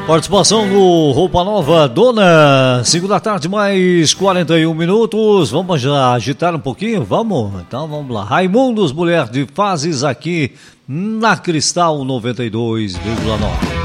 Participação do Roupa Nova, Dona. 5 da tarde, mais 41 minutos. Vamos já agitar um pouquinho? Vamos? Então vamos lá. Raimundos, Mulher de Fases, aqui na Cristal 92,9.